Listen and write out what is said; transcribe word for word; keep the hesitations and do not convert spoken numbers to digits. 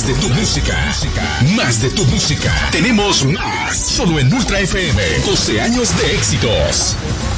Más de tu música. Más de tu música. Tenemos más. Solo en Ultra F M. doce años de éxitos.